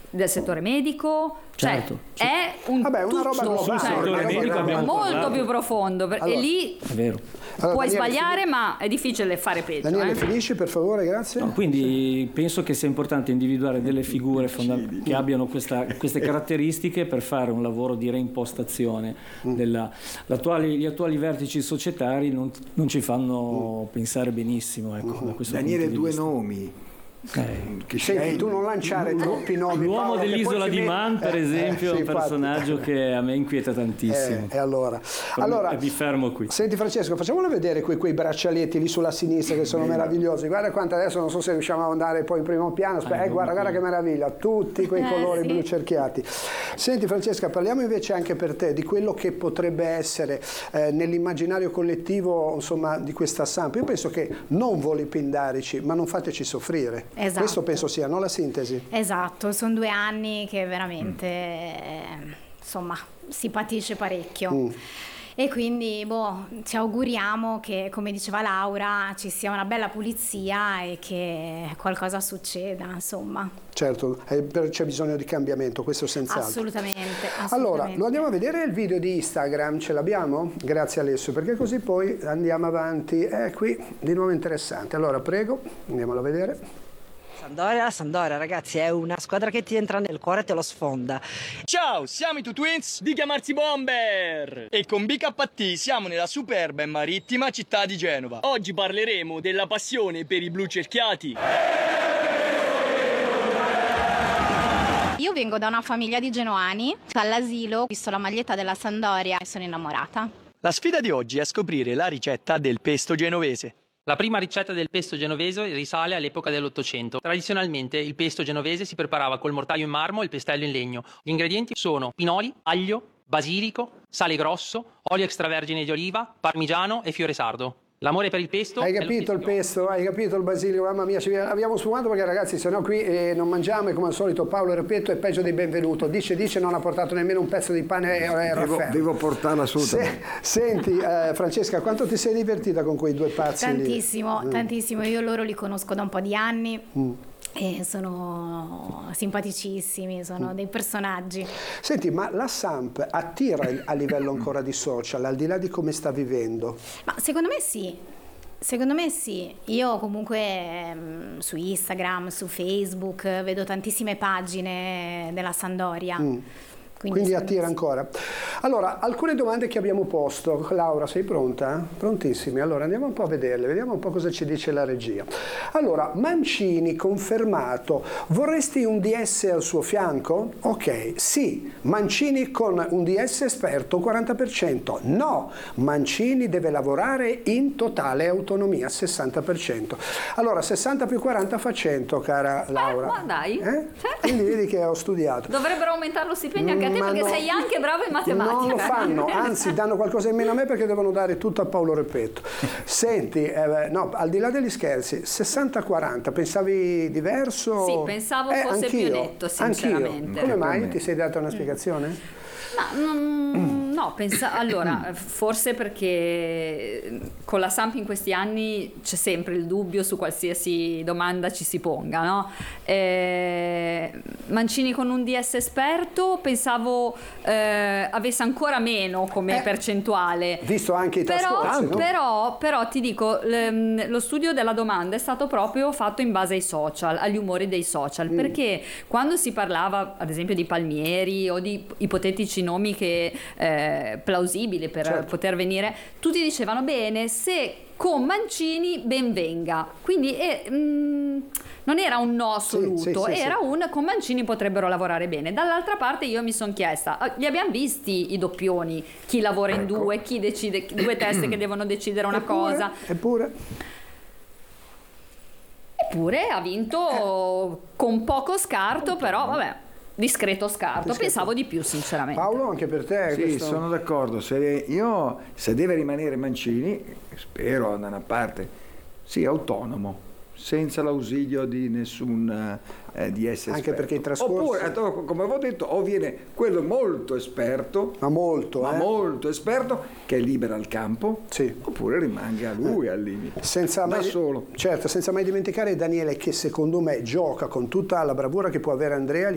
del settore medico, certo, cioè è una roba globale, molto più profondo, allora, e lì è vero. Allora, puoi sbagliare, ma è difficile fare peggio. Daniele, finisci per favore, grazie. No, quindi penso che sia importante individuare delle figure che abbiano queste caratteristiche per fare un lavoro di reimpostazione. Gli attuali vertici societari non ci fanno pensare benissimo. Ecco, da questo Daniele, punto di due vista. nomi. Senti, tu non lanciare troppi nomi. L'uomo Paolo, dell'isola di Man, per esempio, è un personaggio che a me inquieta tantissimo. E allora mi fermo qui. Senti Francesco, facciamolo vedere quei braccialetti lì sulla sinistra che sono meravigliosi. Guarda quanto, adesso non so se riusciamo ad andare poi in primo piano. Guarda che meraviglia, tutti quei colori blu cerchiati. Senti Francesca, parliamo invece anche per te di quello che potrebbe essere nell'immaginario collettivo, insomma, di questa Samp. Io penso che non volipindarici, ma non fateci soffrire. Esatto. Questo penso sia, no, la sintesi? Esatto, sono 2 anni che veramente insomma si patisce parecchio. E quindi ci auguriamo che, come diceva Laura, ci sia una bella pulizia e che qualcosa succeda, insomma. Certo, c'è bisogno di cambiamento, questo senz'altro. Assolutamente. Allora, lo andiamo a vedere il video di Instagram, ce l'abbiamo? Grazie Alessio, perché così poi andiamo avanti. Qui di nuovo interessante. Allora, prego, andiamolo a vedere. Sampdoria, ragazzi, è una squadra che ti entra nel cuore e te lo sfonda. Ciao, siamo i Two Twins di chiamarsi Bomber e con BKT siamo nella superba e marittima città di Genova. Oggi parleremo della passione per i blu cerchiati. Io vengo da una famiglia di genoani, all'asilo ho visto la maglietta della Sampdoria e sono innamorata. La sfida di oggi è scoprire la ricetta del pesto genovese. La prima ricetta del pesto genovese risale all'epoca dell'Ottocento. Tradizionalmente il pesto genovese si preparava col mortaio in marmo e il pestello in legno. Gli ingredienti sono pinoli, aglio, basilico, sale grosso, olio extravergine di oliva, parmigiano e fiore sardo. L'amore per il pesto... Hai capito il pesto? Hai capito il basilico? Mamma mia, abbiamo sfumato perché ragazzi, se no qui non mangiamo e come al solito Paolo Repetto è peggio di benvenuto. Dice, non ha portato nemmeno un pezzo di pane e raffermo. Devo portarla su. Senti, Francesca, quanto ti sei divertita con quei 2 pazzi? Tantissimo. Io loro li conosco da un po' di anni. E sono simpaticissimi, sono dei personaggi. Senti, ma la Samp attira a livello ancora di social, al di là di come sta vivendo? Ma secondo me sì. Io comunque su Instagram, su Facebook vedo tantissime pagine della Sampdoria. Quindi attira ancora. Allora, alcune domande che abbiamo posto. Laura, sei pronta? Prontissimi. Allora, andiamo un po' a vederle, vediamo un po' cosa ci dice la regia. Allora, Mancini confermato. Vorresti un DS al suo fianco? Ok, sì. Mancini con un DS esperto 40%. No, Mancini deve lavorare in totale autonomia 60%. Allora, 60 più 40 fa 100, cara Laura. Ma dai. Quindi vedi che ho studiato. Dovrebbero aumentare lo stipendio anche a te perché sei anche bravo in matematica. Non lo fanno, anzi danno qualcosa in meno a me perché devono dare tutto a Paolo Repetto. Senti, no, al di là degli scherzi, 60-40, pensavi diverso? Sì, pensavo fosse più netto, sinceramente. Anch'io. Come mai? Ti sei data una spiegazione? No, allora, forse perché con la Samp in questi anni c'è sempre il dubbio su qualsiasi domanda ci si ponga, no? Mancini con un DS esperto pensavo avesse ancora meno come percentuale. Visto anche i trascorsi, no? Però ti dico, lo studio della domanda è stato proprio fatto in base ai social, agli umori dei social, perché quando si parlava ad esempio di Palmieri o di ipotetici nomi che plausibili per poter venire, tutti dicevano bene, se con Mancini ben venga, quindi non era un no assoluto, era un con Mancini potrebbero lavorare bene. Dall'altra parte io mi sono chiesta, li abbiamo visti i doppioni, chi lavora in due, chi decide, 2 teste che devono decidere una cosa. Eppure ha vinto con poco scarto, però vabbè, discreto scarto. Pensavo di più, sinceramente. Paolo, anche per te? Sì, sono d'accordo. Se deve rimanere Mancini, spero da una parte, sì, autonomo, senza l'ausilio di nessun DS anche esperto. perché i trascorsi... Oppure, come avevo detto, o viene quello molto esperto, ma molto esperto, che libera il campo, oppure rimanga lui al limite, solo. Certo, senza mai dimenticare Daniele, che secondo me gioca con tutta la bravura che può avere Andrea,